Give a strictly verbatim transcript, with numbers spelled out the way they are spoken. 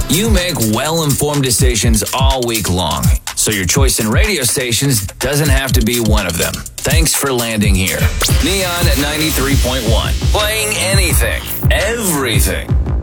You make well-informed decisions all week long, so your choice in radio stations doesn't have to be one of them. Thanks for landing here. Neon at ninety-three point one. Playing anything, everything.